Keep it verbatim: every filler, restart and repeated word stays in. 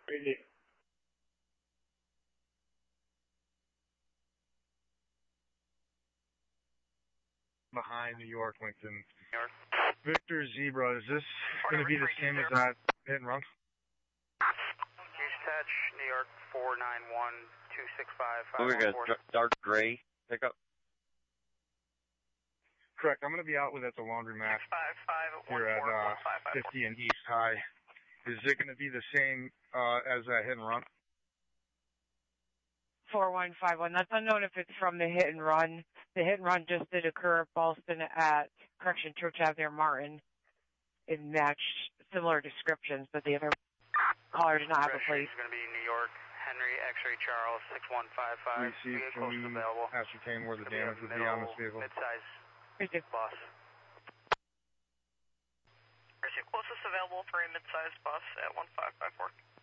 Crazy. Behind New York, Lincoln. New York. Victor Zebra, is this going to be the same as that hit and run? Dispatch, New York, four nine one, two six five, five We're one going four. to dark gray pickup. Correct. I'm going to be out with at the laundromat five five here at uh, fifty and East High. Is it going to be the same uh, as that hit and run? four one five one. That's unknown if it's from the hit and run. The hit and run just did occur at Ballston at Correction Church Avenue, Martin. It matched similar descriptions, but the other caller did not have a plate. It's going to be New York, Henry, X-ray Charles, six one five five. We see, can we available. ascertain where the Be damage would be on this vehicle? Mid-size bus. Closest available for a mid-size bus at one five five four.